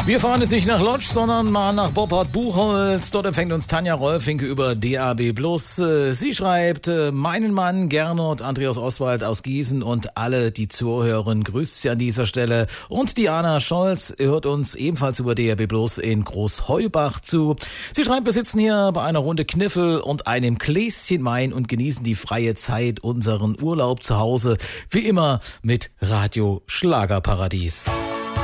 Wir fahren jetzt nicht nach Lodz, sondern mal nach Boppard-Buchholz. Dort empfängt uns Tanja Rolfinke über DAB+. Sie schreibt, meinen Mann Gernot Andreas Oswald aus Gießen und alle, die zuhören, grüßt sie an dieser Stelle. Und Diana Scholz hört uns ebenfalls über DAB+ in Großheubach zu. Sie schreibt, wir sitzen hier bei einer Runde Kniffel und einem Gläschen Wein und genießen die freie Zeit, unseren Urlaub zu Hause. Wie immer mit Radio Schlagerparadies.